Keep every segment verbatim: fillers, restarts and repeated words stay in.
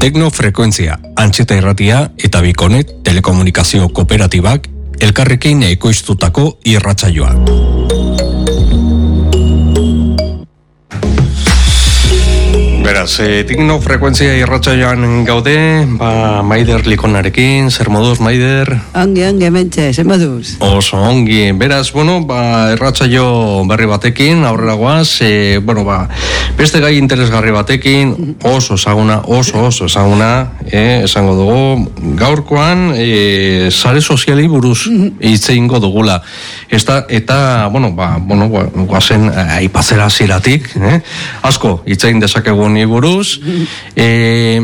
Teknofrekuentzia, Antxeta Irratia eta Bikonet telekomunikazio kooperatibak elkarrekin ekoiztutako irratsaioa. Beraz, e, Teknofrekuentzia irratsaioan gaude, ba, Maider Likonarekin, zer moduz, Maider? Ongi, ongi, mentxe, zer moduz? Oso, ongi, beraz, bueno, ba, irratsaio berri batekin, aurrera guaz, e, bueno, ba, beste gai interesgarri batekin, oso ezaguna, oso, oso ezaguna, e, esango dugu, gaurkoan, e, sare soziali buruz hitz egingo dugula. Esta, eta, bueno, ba, bueno, guazen, aipatzera ziratik, eh? Asko, hitz egin dezakegun buruz, e,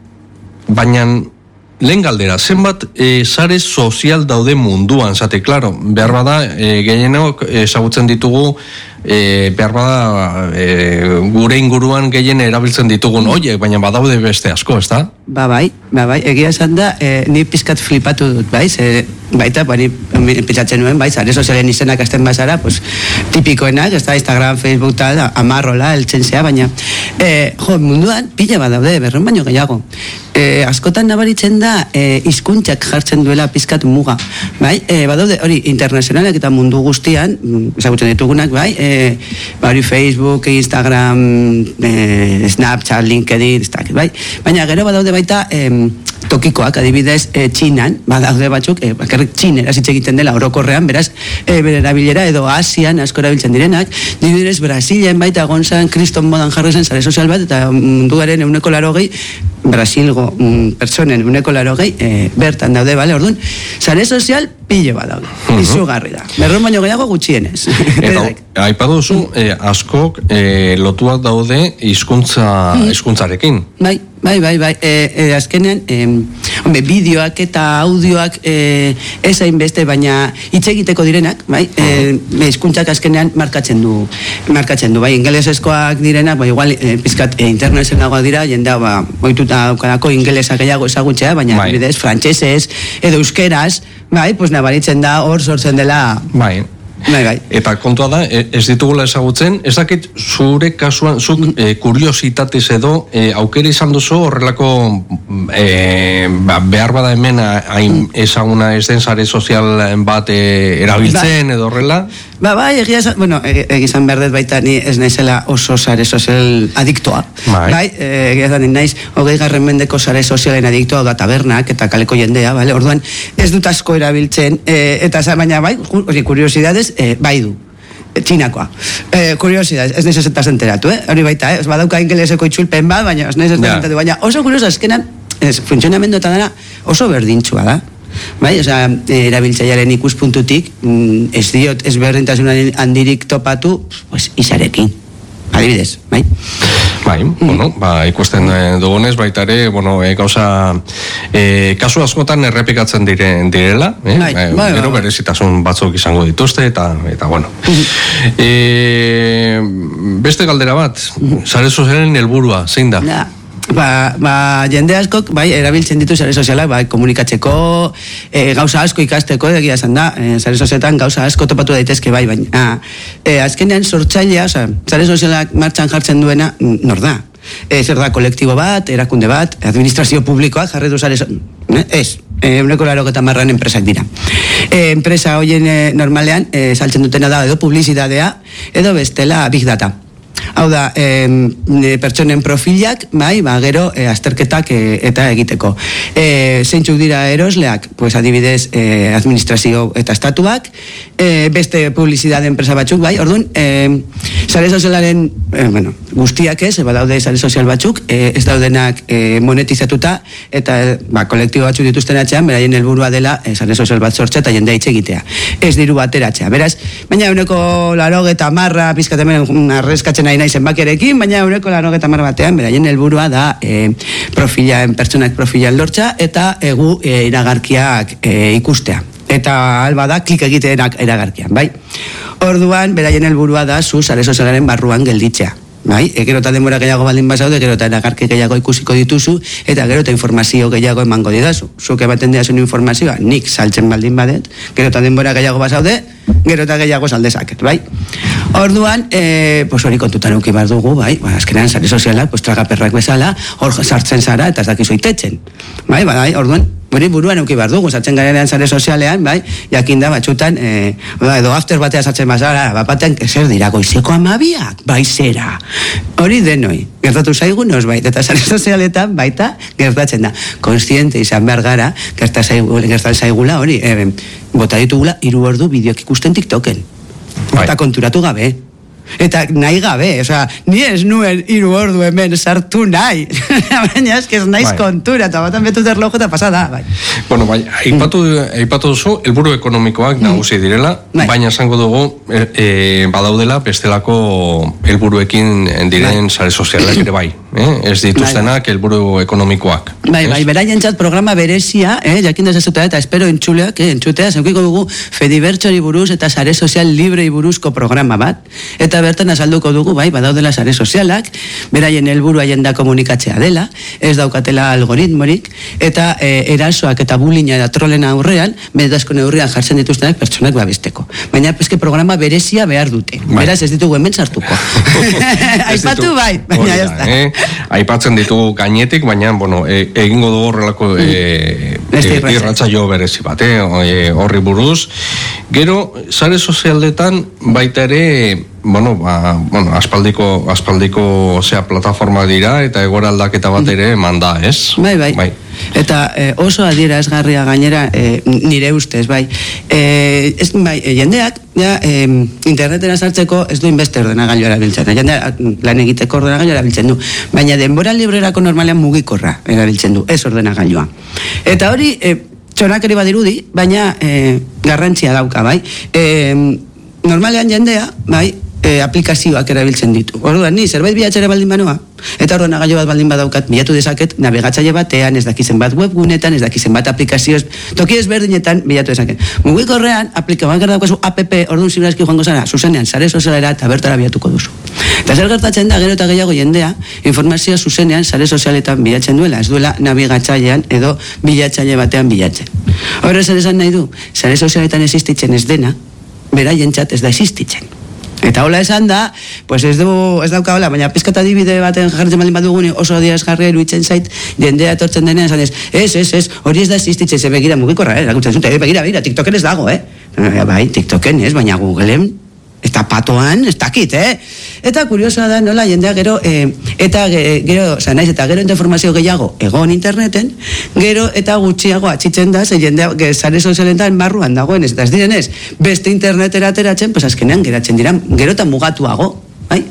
baina lehen galdera, zenbat e, sare sozial daude munduan, zate, klaro, behar bada, e, gehienok ezagutzen ditugu, e, behar bada, e, gure inguruan gehien erabiltzen ditugun oiek, baina badaude beste asko, ez da? Ba bai, ba bai, egia esan da, e, ni pizkat flipatu dut, bai, ze, baita, bani, pitzatzen nuen, bai, sare sozialen izenak azten bazara, pues, tipikoenak, ez da, Instagram, Facebook, tal, amarrola, eltzen zea, baina, e, jo, munduan, pila bat daude, berron baino gehiago. E, askotan nabaritzen da, e, hizkuntzak jartzen duela pizkat muga, bai, e, badaude, hori, internazionalak eta mundu guztian, ezagutzen ditugunak, bai, e, hori Facebook, Instagram, e, Snapchat, LinkedIn, ez dakit, bai, baina gero badaude baita, e, tokikoak, adibidez, e, Txinan, badaude batzuk, e, bakarrik Txinera zitze egiten dela orokorrean, beraz, e, bere erabilera, edo Asian asko erabiltzen direnak, adibidez, Brasilen baita gonzan, kriston modan jarri zen sare sozial bat, eta munduaren euneko larogei, Brasilgo mm, personen euneko larogei, e, bertan daude, bale, orduan, sare sozial pilo bat daude, uh-huh. Izugarri da, berron baino gehiago gutxienez. Eta, aipaduzu, e, askok e, lotuak daude hizkuntza hizkuntzarekin. Bai, bai, bai, bai, e, e, azkenean, e, hombre, bideoak eta audioak e, ezain beste, baina hitz egiteko direnak, bai, e, hizkuntzak azkenean markatzen du, markatzen du, bai, ingelesezkoak direnak, bai, igual, e, pizkat, e, internazionalagoak dira, jendea, ba, oituta daukanako ingelesa gehiago ezagutzea, baina, bai, bidez, frantsesez, edo euskeraz, bai, pues nabaritzen da, hor sortzen dela... Bai. Bai, bai. Eta kontua da, ez ditugula ezagutzen, ez dakit zure kasuan, zuk e, kuriositatez edo, e, aukera izan duzu horrelako e, ba, behar bada hemen hain ezaguna ez den sare sozial bat e, erabiltzen ba, edo horrela? Ba, bai, egia esan, bueno, egizan berdet baita ni ez naizela oso sare sozial adiktoa. Bai, bai e, egia esan naiz, hogei garren mendeko sare sozialen adiktoa da tabernak eta kaleko jendea, bale? Orduan, ez dut asko erabiltzen, e, eta baina bai, hori kuriosidades, E, bai du, txinakoa. E, kuriosidad, ez nahiz ez enteratu, eh? Hori baita, eh? Ez badauka ingeleseko itxulpen bat, baina ez nahiz ez enteratu, baina oso kurioso, azkenan, ez, funtzionamendu eta dara oso berdintxua da. Bai, oza, erabiltzailearen ikuspuntutik, ez diot, ez berdintasunaren handirik topatu, pues, izarekin. Adibidez, bai? Bai, bueno, ba, ikusten dugunez, baita ere, bueno, e, gauza, e, kasu askotan errepikatzen diren direla, eh? Bai, bai, bai, gero bai. berezitasun batzuk izango dituzte, eta, eta bueno. e, beste galdera bat, sare sozialen helburua, zein da? Ja. Ba, ba, jende askok, bai, erabiltzen ditu sare sozialak, bai, komunikatzeko, e, gauza asko ikasteko, egia esan da, e, sare sozialetan gauza asko topatu daitezke, bai, baina, e, azkenean sortzailea, oza, sare sozialak martxan jartzen duena, nor da? E, zer da, kolektibo bat, erakunde bat, administrazio publikoak jarri du sare sozialak, ez, e, uneko laro eta marran enpresak dira. E, enpresa hoien e, normalean, e, saltzen dutena da, edo publizidadea, edo bestela big data. Hau da, e, pertsonen profilak, bai, ba, gero, e, azterketak e, eta egiteko. E, zeintzuk dira erosleak, pues, adibidez, e, administrazio eta estatuak, e, beste publizidade enpresa batzuk, bai, orduan, e, sare sozialaren, e, bueno, guztiak ez, eba daude sare sozial batzuk, e, ez daudenak e, monetizatuta, eta, ba, kolektibo batzuk dituzten atxean, beraien helburua dela, e, sare sozial bat sortzea eta jendea hitz egitea. Ez diru bateratzea, beraz, baina uneko laro eta marra, pizkatemen arrezkatzen nahi nahi zenbakiarekin, baina eureko larogeta mar batean, beraien helburua da e, profilan, pertsonak profilan lortza eta egu e, iragarkiak e, ikustea. Eta alba da klik egitenak iragarkian, bai? Orduan, beraien helburua da zu sare sozialaren barruan gelditzea. bai, e, gero eta denbora gehiago baldin bazaude, gero eta erakarki gehiago ikusiko dituzu, eta gero eta informazio gehiago emango didazu. Zuk ematen didazun informazioa, nik saltzen baldin badet, gero eta denbora gehiago bazaude, gero eta gehiago saldezaket, bai? Orduan, e, pues hori kontutan euki behar dugu, bai, ba, azkenean sare sozialak, pues tragaperrak bezala, hor sartzen zara eta ez dakizu itetzen, bai, bai, orduan, hori buruan euki behar dugu, sartzen garenean sare sozialean, bai, jakin da batxutan, e, edo after batea sartzen bazara, bat batean, zer dira, goizeko amabiak, bai zera, hori denoi, gertatu zaigu nos bai, eta sare sozialetan baita gertatzen da, konstiente izan behar gara, gertatzen zaigula, hori, e, bota ditugula, hiru ordu bideok ikusten TikToken, eta konturatu gabe. Eta nahi gabe, osea, ni ez nuen hiru ordu hemen sartu nahi. Baina ez que ez naiz kontura, eta batan betut erlojo eta pasada, bai. Bueno, bai, aipatu, aipatu duzu, helburu ekonomikoak nagusi direla, baina esango dugu, e, e, badaudela bestelako helburuekin diren sare sozialak ere bai. Eh? Ez dituztenak helburu ekonomikoak. Bai, bai, beraientzat programa berezia, eh, jakin dezazuta eta espero entzuleak, eh, entzutea, zeukiko dugu Fedibertsori buruz eta sare sozial librei buruzko programa bat. Eta bertan azalduko dugu, bai, badaudela sare sozialak, beraien helburu haien da komunikatzea dela, ez daukatela algoritmorik, eta e, erasoak eta bullyinga eta trolena aurrean, benetazko neurrian jartzen dituztenak pertsonak babesteko. Baina peske programa berezia behar dute. Bai. Beraz ez ditugu hemen sartuko. Aipatu bai, baina ez da. Eh? Aipatzen ditugu gainetik, baina bueno, e, egingo dugu horrelako e, e, irratsaio berezi bat, eh? Horri buruz. Gero, sare sozialetan baita ere, bueno, ba, bueno, aspaldiko, aspaldiko zea plataforma dira, eta egora aldaketa bat ere manda, ez? Bai, bai. bai. Eta e, oso adierazgarria gainera e, nire ustez, bai. E, ez, bai, e, jendeak, ja, e, internetera sartzeko ez du inbeste ordenagailu erabiltzen. Jendeak lan egiteko ordenagailu erabiltzen du. Baina denbora librerako normalean mugikorra erabiltzen du, ez ordenagailua. Eta hori, e, txonakeri badirudi, baina e, garrantzia dauka, bai. E, normalean jendea, bai, E, aplikazioak erabiltzen ditu. Orduan, ni zerbait bilatzera baldin banoa, eta ordenagailu bat baldin badaukat, bilatu dezaket nabigatzaile batean, ez dakizen bat webgunetan, ez dakizen bat aplikazio, toki ezberdinetan bilatu dezaket. Mugikorrean, aplikazioak daukazu app, orduan ziurazki joango zara, zuzenean, sare sozialera eta bertara bilatuko duzu. Eta zer gertatzen da, gero eta gehiago jendea, informazioa zuzenean, sare sozialetan bilatzen duela, ez duela nabigatzailean edo bilatzaile batean bilatzen. Horrez zer esan nahi du, sare sozialetan existitzen ez dena, beraientzat ez da existitzen. Eta hola esan da, pues ez, du, ez dauka hola, baina pizkata adibide baten jartzen baldin badugun oso adierazgarria iruditzen zait, jendea etortzen denean esan ez, ez, ez, ez, hori ez da existitzen, ze begira mugikorra, eh, laguntzen zute, eh, begira, begira, TikToken ez dago, eh? Bai, TikToken ez, baina Googleen, eta patoan, ez dakit, eh? Eta kuriosoa da, nola, jendea gero, eh, eta gero, zanaiz, eta gero informazio gehiago egon interneten, gero eta gutxiago atxitzen da, ze jendea, sare sozialetan barruan dagoen, ez, eta ez direnez, beste internetera ateratzen, pues azkenean geratzen dira, gero eta mugatuago, bai?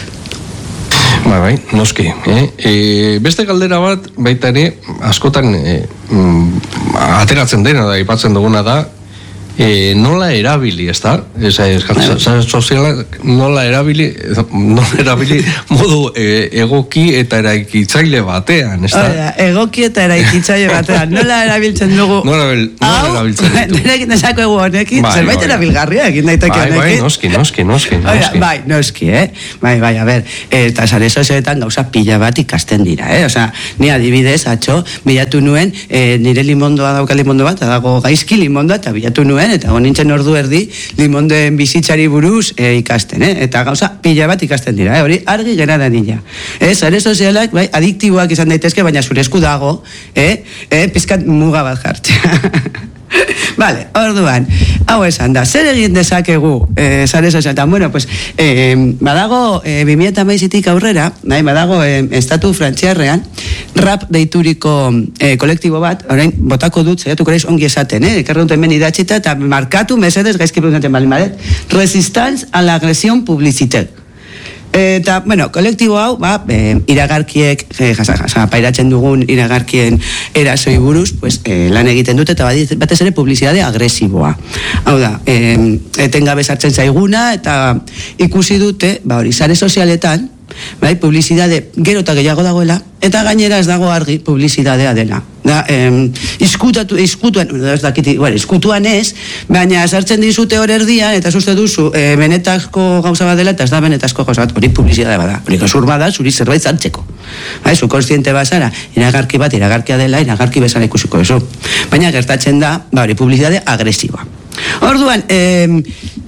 Bai, bai, noski, eh? E, beste galdera bat, baita ere, askotan, e, mm, ateratzen dena da, ipatzen duguna da, E, nola erabili, ez da? Sare sozialak nola erabili, nola erabili modu e, egoki eta eraikitzaile batean, ez da? Oida, egoki eta eraikitzaile batean, nola erabiltzen dugu? Nola, nola erabiltzen ditu? Nerekin esako egu honekin, bai, zerbait bai, erabilgarria egin daiteke honekin. Bai, bai, noski, noski, noski, noski. Oida, bai, noski, eh? Bai, bai, a ber, eta sare sozialetan gauza pila bat ikasten dira, eh? Osa, ni adibidez, atxo, bilatu nuen, e, nire limondoa dauka limondo bat, dago gaizki limondoa, eta bilatu nuen, eta nintzen ordu erdi limondoen bizitzari buruz e, ikasten, eh? Eta gauza pila bat ikasten dira, eh? Hori argi gera da nila. Eh? Sare sozialak, bai, adiktiboak izan daitezke, baina zure esku dago, eh? Eh? Pizkat muga bat jartzea. Vale, orduan, hau esan da, zer egin dezakegu eh, sare sozialetan? Bueno, pues, eh, badago eh, bi mila hamairutik aurrera, nahi, badago eh, estatu frantziarrean, rap deituriko eh, kolektibo bat, orain, botako dut, zaiatuko naiz ongi esaten, eh? Ekarri dut hemen idatzita, eta markatu mesedez gaizki pronunciatzen baldin badet, Resistance a la agresión publicitaire. Eta, bueno, kolektibo hau, ba, e, iragarkiek, e, jasa, jasa, pairatzen dugun iragarkien erasoi buruz, pues, e, lan egiten dute, eta batez ere publizidade agresiboa. Hau da, e, etengabe sartzen zaiguna, eta ikusi dute, ba, hori, sare sozialetan, bai, publizidade gero eta gehiago dagoela, eta gainera ez dago argi publizidadea dela. Da, em, izkutatu, izkutuan, ez dakiti, bueno, izkutuan ez, baina sartzen dizute hor erdia, eta uste duzu, e, benetazko gauza bat dela, eta ez da benetazko gauza bat, hori publizidade bada, hori gezur bada, zuri zerbait zartzeko. Bai, zu konstiente bazara, iragarki bat, iragarkia dela, iragarki bezala ikusiko eso. Baina gertatzen da, ba, hori publizidade agresiboa. Orduan, eh,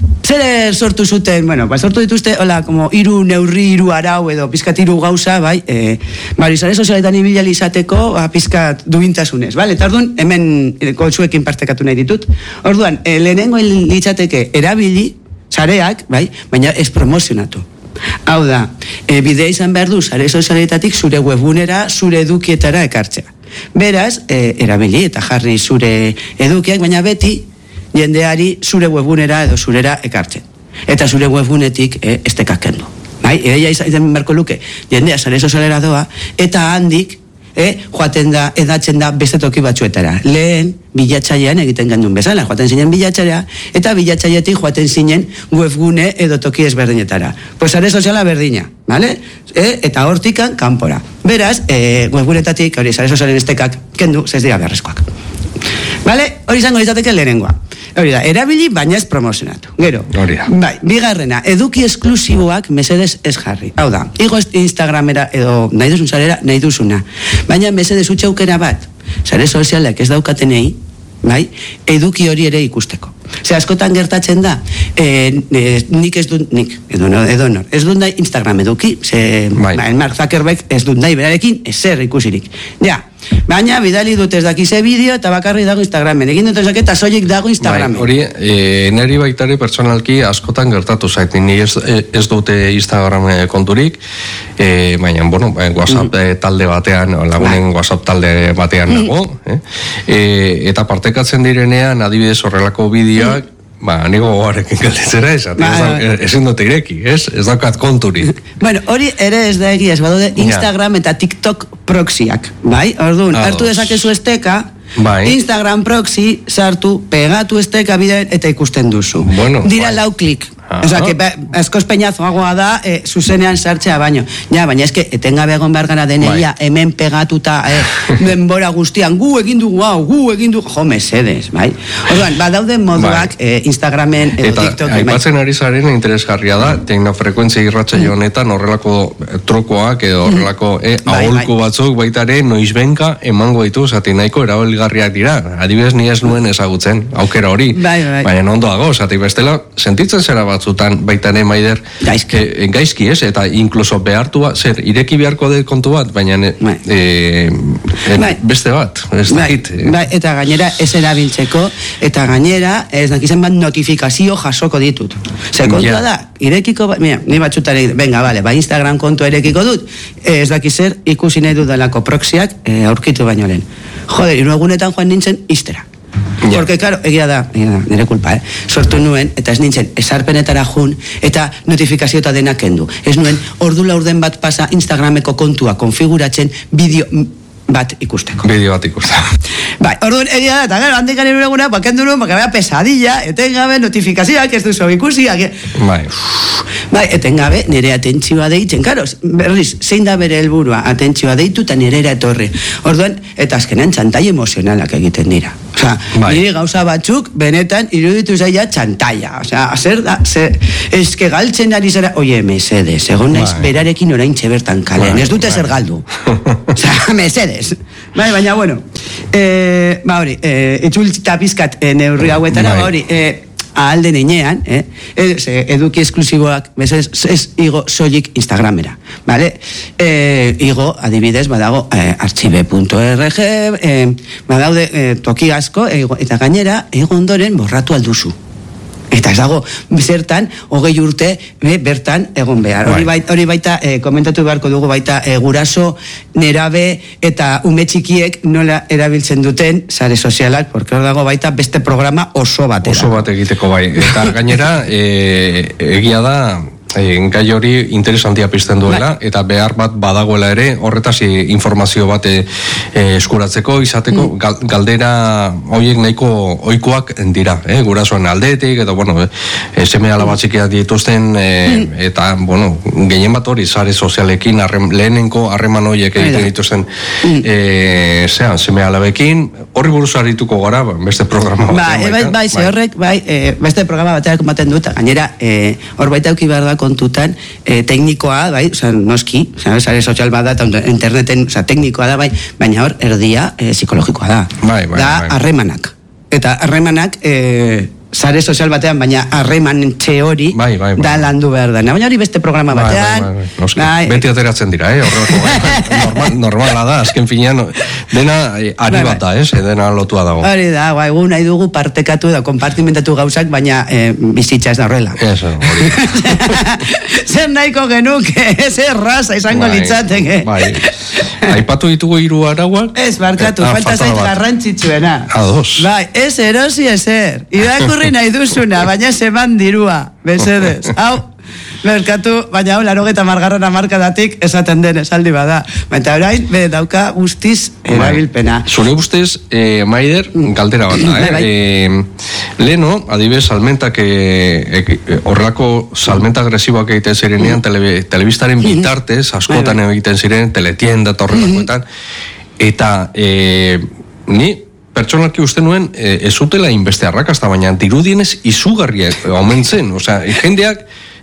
zer sortu zuten, bueno, ba, sortu dituzte, hola, como iru neurri, iru arau, edo pizkat iru gauza, bai, eh, bari, sare sozialetan ibilali izateko, ba, pizkat duintasunez, bale? Eta orduan, hemen zuekin partekatu nahi ditut. Orduan, eh, lehenengo litzateke erabili, sareak, bai, baina ez promozionatu. Hau da, e, bidea izan behar du, sare sozialetatik zure webgunera, zure edukietara ekartzea. Beraz, e, erabili eta jarri zure edukiak, baina beti, jendeari zure webgunera edo zurera ekartzen. Eta zure webgunetik e, estekak kendu. Bai, egia izan berko luke, jendea sare sozialera doa, eta handik, e, joaten da, edatzen da beste toki batzuetara. Lehen, bilatzailean egiten gendun bezala, joaten zinen bilatzailea, eta bilatzailetik joaten zinen webgune edo toki ezberdinetara. Pues sare soziala berdina, vale? E, eta hortikan, kanpora. Beraz, e, webgunetatik, hori, sare sozialen estekak kendu, ez dira beharrezkoak. Vale? Hori izango izateke lehenengoa. Hori da, erabili baina ez promozionatu. Gero, bai, bigarrena, eduki esklusiboak mesedez ez jarri. Hau da, igo Instagramera edo nahi duzun zarera, nahi duzuna. Baina mesedez utxaukera bat, sare sozialak ez daukatenei, bai, eduki hori ere ikusteko. Ze askotan gertatzen da, e, e, nik ez dut, nik, edo nor, edo nor, ez dut nahi Instagram eduki, ze, bai. Ba, Mark Zuckerberg ez dut nahi berarekin, ezer ikusirik. Ja, baina bidali dut ez dakize bideo eta bakarri dago Instagramen. Egin dut ezak eta soilik dago Instagramen. Bai, hori, e, neri baitari personalki askotan gertatu zait. Ni ez, ez dute Instagram konturik, e, baina, bueno, WhatsApp mm. talde batean, lagunen bai. WhatsApp talde batean mm. nago, eh? e, eta partekatzen direnean, adibidez horrelako bideoak, mm. ba, nigo gogarekin galditzera esat, ba, ez, ezin dute ireki, ez? Ez daukat konturik. Bueno, hori ere ez da egia, ez badaude Instagram ja. Eta TikTok proxyak, bai? Orduan, ah, hartu dezakezu esteka, bai. Instagram proxy, sartu, pegatu esteka bidean eta ikusten duzu. Bueno, dira bai. Lau klik. Osa, que askoz peñazoagoa da, e, zuzenean sartzea baino. Ja, baina eske, etengabe egon behar gara deneia, bai. Hemen pegatuta, e, denbora guztian, gu egin dugu, hau, gu egin dugu, jo, mesedes, bai? Orduan, badaude moduak, bai. e, Instagramen edo eta, TikTok. Eta, aipatzen ari zaren interesgarria da, teknofrekuentzia irratsaio honetan horrelako trokoak edo horrelako e, aholku bai, bai. Batzuk baitare noizbenka emango ditu, zati nahiko erabilgarriak dira. Adibidez, ni ez nuen ezagutzen, aukera hori. Bai, bai. Baina ondoago, zati bestela, sentitzen zera batzutan baitane maider gaizki. E, gaizki ez, eta inkluso behartua, zer, ireki beharko de kontu bat, baina bai. e, e, beste bat, ez bai. Dakit. Bai, eta gainera ez erabiltzeko, eta gainera ez dakizan bat notifikazio jasoko ditut. Ze kontua ja. Da, irekiko, mira, ni batzutan, venga, vale, ba Instagram kontu irekiko dut, ez dakizer ikusi nahi dudalako proxiak e, aurkitu baino lehen. Joder, hiru egunetan joan nintzen iztera. Ja. Porque, claro, egia da, egia da, nire kulpa, eh? Sortu nuen, eta ez nintzen, esarpenetara jun, eta notifikazio eta denak kendu. Ez nuen, ordu laurden bat pasa Instagrameko kontua konfiguratzen bideo bat ikusteko. Bideo bat ikusteko. Bai, orduan, egia da, eta gara, handik garen ureguna, bakendu nuen, bakabea pesadilla, etengabe notifikazioak, ez duzu ikusiak. Bai. Bai, etengabe, nire atentzioa deitzen, karo, berriz, zein da bere helburua, atentzioa deitu eta nire etorri. Orduan, eta azkenean txantai emozionalak egiten dira. Osa, bai. Nire gauza batzuk, benetan, iruditu zaila txantaia. Osa, zer da, zer, eske galtzen ari zara, oie, mesedes, egon naiz bai. Berarekin orain txebertan kalean, bai. Ez dute bai. Zer galdu. Osa, mesedes. Bai, baina, bueno, eh, ba hori, eh, itzultzita pizkat eh, neurri hauetara, bai. Ba hori, eh, ahalden einean, eh? Eduki esklusiboak, ez, ez igo soilik Instagramera, vale? E, igo, adibidez, badago eh, archive punto org, eh, badaude eh, toki asko, eh, eta gainera, ego ondoren borratu alduzu. Eta ez dago, zertan, hogei urte, eh, bertan egon behar. Hori baita, hori baita eh, komentatu beharko dugu baita, eh, guraso, nerabe eta ume txikiek nola erabiltzen duten sare sozialak, porque hor dago baita beste programa oso batera. Oso bat egiteko bai. Eta gainera, eh, egia da, e, gai hori interesantia pizten duela, bai. Eta behar bat badagoela ere, horretaz informazio bat e, eskuratzeko, izateko, mm. gal, galdera horiek nahiko ohikoak dira, eh? Gurasoen aldetik, eta, bueno, e, seme alabatxikia dituzten, e, mm. eta, bueno, gehien bat hori, sare sozialekin, arrem, lehenenko harreman horiek egiten dituzten, mm. e, zean, seme alabekin, horri buruz harituko gara, beste programa bat. Ba, e, bai, bai, ze horrek, bai, e, beste programa bateak ematen dut, gainera, e, hor baita auki behar da kontutan, e, teknikoa, bai, oza, noski, oza, sare sozial bat da, eta interneten, oza, teknikoa da, bai, baina hor, erdia, e, psikologikoa da. Bai, bai, da, bai. harremanak. Eta harremanak, e, sare sozial batean, baina harreman txe hori, bai, bai, bai. da landu behar da. Baina hori beste programa batean. Bai, bai, bai, bai. Bai. Beti ateratzen dira, eh? Normal, normala da, azken finean, dena ari bat da, eh? Dena lotua dago. Hori da, bai, gu nahi dugu partekatu da, konpartimentatu gauzak, baina eh, bizitza ez da horrela. Eso, hori. Zer nahiko genuke, ez erraza izango bai, litzateke. Bai. Aipatu ditugu hiru arauak? Ez, barkatu, eh, ah, falta zait garrantzitsuena. Ados. Bai, ez erosi ezer. Irakurri nahi duzuna, baina seman dirua, besedez. Hau, merkatu, baina hau, larogeta margarren amarkadatik esaten den esaldi bada. Baina orain, be, dauka guztiz erabilpena. Zure ustez, eh, Maider, galdera bat da, eh? eh Leno, adibes, salmentak, eh, eh, horrelako salmenta agresiboak egiten zirenean, tele, telebistaren bitartez, askotan egiten ziren, teletienda, eta horrelakoetan, eta, eh, ni, pertsonalki uste nuen, e, ez utela inbeste arrakasta, baina dirudienez izugarriak omentzen, osea, jendeak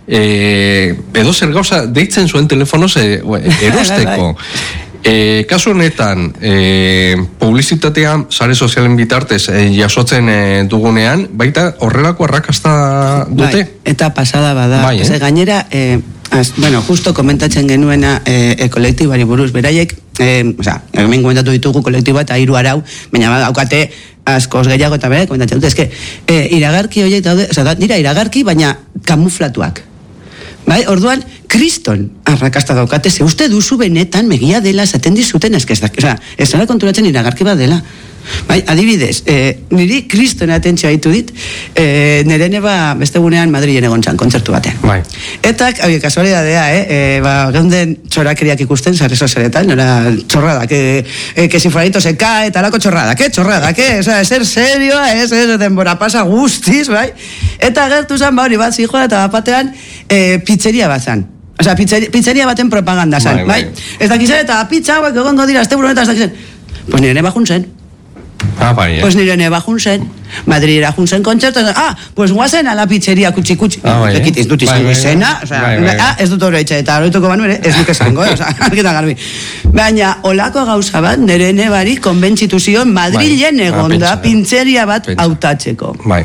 e, edo zer gauza deitzen zuen telefonoz e, erosteko. E, kasu honetan, e, publizitatea sare sozialen bitartez e, jasotzen e, dugunean, baita horrelako arrakasta dute? Bai, eta pasada bada. Bai, eh? Gainera, e, az, bueno, justo komentatzen genuena e, e, kolektibari buruz, beraiek, e, oza, hemen komentatu ditugu kolektiba eta hiru arau, baina daukate askoz gehiago eta bere, komentatzen dut, eske, e, iragarki horiek daude, oza, da, dira iragarki, baina kamuflatuak. Bai, orduan, kriston arrakasta daukate, ze uste duzu benetan megia dela esaten dizuten, eske, oza, ez zara konturatzen iragarki bat dela. Bai, adibidez, eh, niri kriston atentzioa ditu dit, eh, nire neba beste gunean Madrilen egon txan, kontzertu batean. Bai. Eta, hau, kasualidadea, eh, eh, ba, geunden txorakeriak ikusten, sare sozialetan, nora txorrada, que, eh, que si fulanito se cae, eta lako txorrada, que txorrada, que, oza, eser serioa, ez, ez, denbora pasa guztiz, bai? Eta gertu zan, ba, hori bat, zijoa, eta batean, eh, pizzeria bat zan. Oza, pizzeria, pizzeria baten propaganda zan, bai? bai? Ez dakizan, eta pizza hauek egongo dira, este burunetan, ez dakizan. Pues nire neba juntzen. Ah, bai, eh? Pues nire neba juntzen, Madridera juntzen kontzertu, ah, pues guazen a la pizzeria kutsi-kutsi. Ah, bai, eh? Ez dut izango izena, o sea, bai, bai, ah, ez dut hori etxe, eta horretuko banu ere, ez duk esango, eh? O sea, argita garbi. Baina, olako gauza bat, nire nebari konbentzitu zion Madrilen bai, egon da, pintzeria bat hautatzeko. Bai.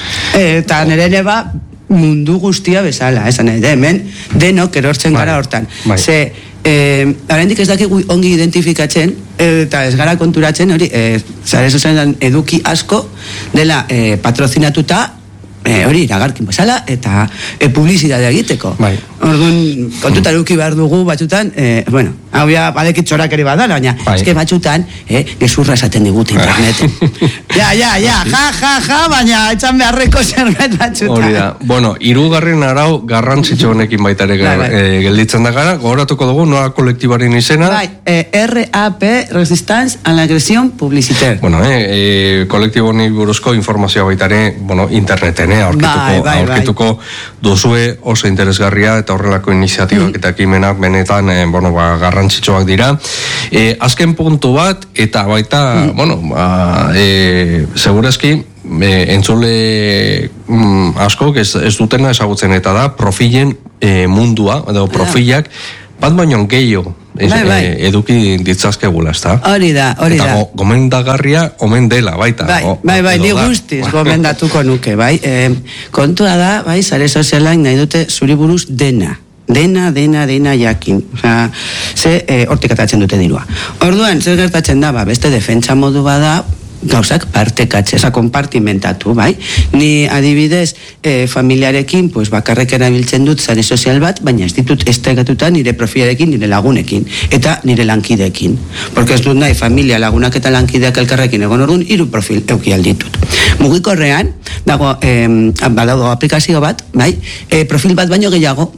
Eta nire neba mundu guztia bezala, esan edo, hemen denok erortzen bai, gara hortan. Bai. Ze, eh, oraindik ez dakik ongi identifikatzen, eta ez gara konturatzen, hori, eh, zare sozialetan eduki asko dela eh, patrozinatuta, eh, hori, iragarkin bezala, eta eh, publizitatea egiteko. Bai. Orduan, kontutan eduki behar dugu batzutan, eh, bueno, hau ya badekit txorakeri badala, baina bai, eske batzutan, eh, gezurra esaten digut interneten. ja, ja, ja, ja, ja, ja, baina etxan beharreko zerbait batzutan. Hori da, bueno, hirugarren arau garrantzitsu honekin baita ere bai, bai. E, gelditzen da gara, gogoratuko dugu, noa kolektibaren izena? Bai, eh, R A P, Resistance a la Agresión Publicitaire. Bueno, eh, eh, kolektiboni buruzko informazioa baita ere, bueno, interneten, eh, aurkituko, bai, bai, aurkituko bai. Duzue oso interesgarria, eta horrelako iniziatibak eta ekimenak benetan eh, bueno, ba, garrantzitsuak dira. Eh, azken puntu bat, eta baita, mm. bueno, ba, eh, segurazki, eh, entzule mm, asko, ez, ez dutena ezagutzen eta da, profilen eh, mundua, edo profilak, bat baino gehiago ez, bai, bai. E, eduki ditzazkegula, ez da? Hori da, hori da. Eta go, gomendagarria omen dela, baita. Bai, o, bai, bai, ni guztiz gomendatuko nuke, bai. E, kontua da, bai, sare sozialak nahi dute zuri buruz dena. Dena, dena, dena jakin. Osea, ze e, hortik atatzen dute dirua. Orduan, zer gertatzen da, ba, beste defentsa modu bada, gauzak partekatze, eza konpartimentatu, bai? Ni adibidez, e, familiarekin, pues, bakarrek erabiltzen dut sare sozial bat, baina ez ditut estegatuta nire profilarekin, nire lagunekin, eta nire lankideekin. Porque ez dut nahi, familia, lagunak eta lankideak elkarrekin egon orduan, hiru profil euki alditut. Mugikorrean, dago, e, badago aplikazio bat, bai? E, profil bat baino gehiago,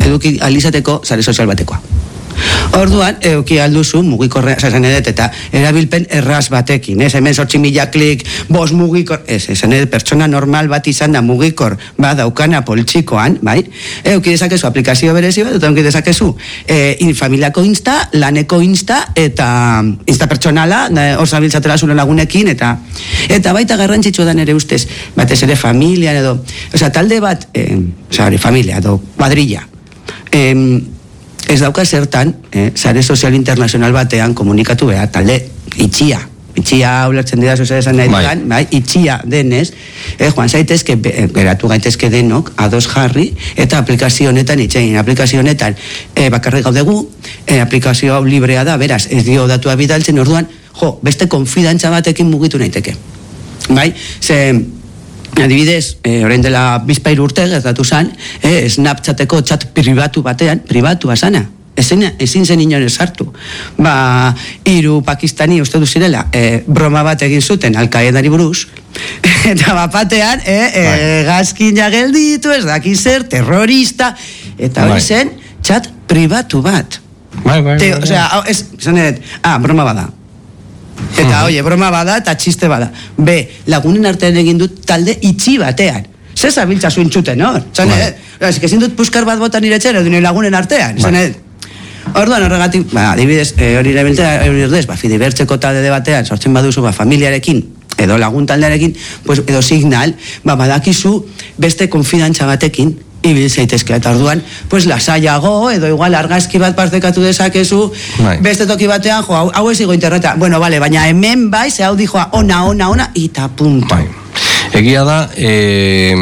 eduki alizateko sare sozial batekoa. Orduan, euki alduzu mugikorra, esan edet, eta erabilpen erraz batekin, ez, hemen sortzi mila klik, bos mugikor, ez, esan edet, pertsona normal bat izan da mugikor, ba, daukana poltsikoan, bai, euki dezakezu aplikazio berezi bat, eta euki dezakezu e, in, familiako insta, laneko insta, eta insta pertsonala, hor zabiltzatela zure lagunekin, eta eta baita garrantzitsua da nere ustez, batez ere familia, edo, oza, talde bat, e, oza, familia, edo, kuadrilla, em, ez dauka zertan, eh, sare sozial internazional batean komunikatu behar, talde itxia, itxia ulertzen dira sozial esan nahi dudan, bai, itxia denez, eh, joan zaitezke, geratu gaitezke denok, ados jarri, eta aplikazio honetan itxein, aplikazio honetan eh, bakarrik gaudegu, eh, aplikazio hau librea da, beraz, ez dio datua bidaltzen, orduan, jo, beste konfidantza batekin mugitu naiteke. Bai, ze... Adibidez, eh, orain dela bizpahiru urte gertatu zan, eh, Snapchateko chat pribatu batean, pribatua zana, ezin, ezin zen inoren sartu. Ba, hiru pakistani uste du zirela, eh, broma bat egin zuten Al-Qaedari buruz, eta bapatean, eh, eh, gazkin jagelditu, ez daki zer, terrorista, eta hori zen, chat pribatu bat. Bai, bai, bai. Osea, ez, zan edet, ah, broma bada. Eta, oie, broma bada eta txiste bada. Be, lagunen artean egin dut talde itxi batean. Zer zabiltza zuen txuten, hor? Zane, ez, ezin dut puskar bat botan iretxera, dune lagunen artean. Zane, orduan horregatik, ba, adibidez, hori erabiltzea, hori erdez, ba, fidibertzeko talde batean, sortzen baduzu, ba, familiarekin, edo lagun taldearekin, pues, edo signal, ba, badakizu beste konfidantza batekin, ibil zaitezke, eta orduan, pues lasaiago, edo igual argazki bat partekatu dezakezu, bai. Beste toki batean, jo, hau, hau ezigo interneta, bueno, vale, baina hemen bai, ze hau dijoa, ona, ona, ona, eta punto. Bai. Egia da, e,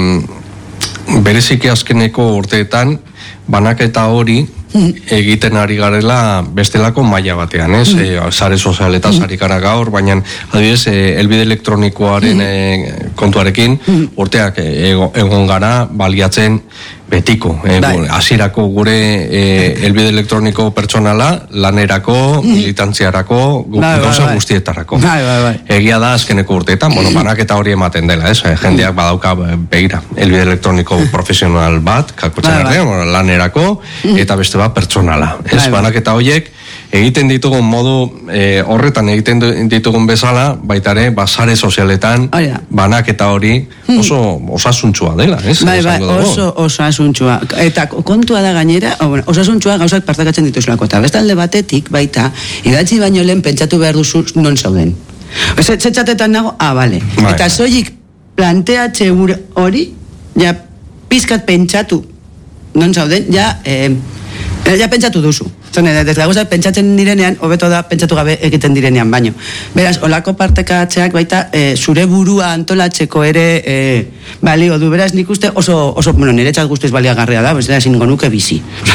bereziki azkeneko urteetan, banaketa hori, egiten ari garela bestelako maila batean, ez? Mm. E, sare sozialetaz mm. ari gara gaur, baina adibidez, e, elbide elektronikoaren mm. e, kontuarekin mm. urteak e, egon gara baliatzen betiko, e, hasierako gure e, elbide elektroniko pertsonala, lanerako, mm. militantziarako, gauza guztietarako. Bai, bai, bai. Egia da azkeneko urteetan, bueno, banaketa hori ematen dela, ez? Jendeak badauka begira, elbide elektroniko profesional bat, kakotxan bai, bai. Lanerako, eta beste bat pertsonala. Ez, bai, banaketa horiek egiten ditugun modu e, horretan egiten ditugun bezala, baita ere, basare sozialetan banaketa hori oso osasuntsua dela, ez? Bai, bai, oso osasuntsua. Eta kontua da gainera, bueno, osasuntsua gauzak partakatzen dituzulako, eta bestalde batetik, baita, idatzi baino lehen pentsatu behar duzu non zauden. Oza, txetxatetan nago, ah, bale. Bai, eta zoik planteatxe hori, ja, pizkat pentsatu non zauden, ja, eh, ja pentsatu duzu. Zone, desde gauzak pentsatzen direnean, hobeto da pentsatu gabe egiten direnean baino. Beraz, olako partekatzeak baita e, zure burua antolatzeko ere e, balio du. Beraz, nik uste oso, oso bueno, niretzat guztiz baliagarria da, bestela ezingo nuke bizi.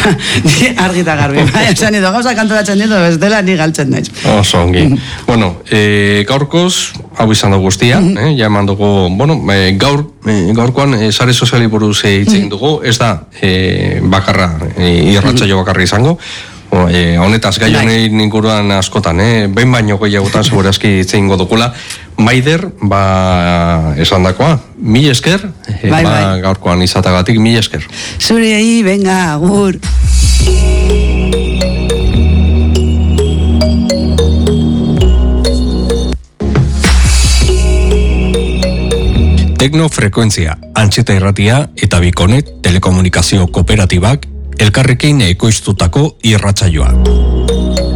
Argita garbi, bai, esan edo gauzak antolatzen ditu, bestela ni galtzen naiz. Oso ongi. Bueno, e, gaurkoz, hau izan dugu guztia, eh, ja eman dugu, bueno, e, gaur, e, gaurkoan e, sare soziali buruz hitzen dugu, ez da e, bakarra, e, irratsaio bakarra izango, E, honetaz gai honen inguruan askotan, eh? Behin baino gehiagotan segurazki itzeingo dukula. Maider, ba, esan dakoa, mil esker, e, bai, ba, bai. Gaurkoan izatagatik, mil esker. Zurei, venga, agur. Teknofrekuentzia, Antxeta Irratia eta Bikonet telekomunikazio kooperatibak elkarrekin ekoiztutako irratsaioa.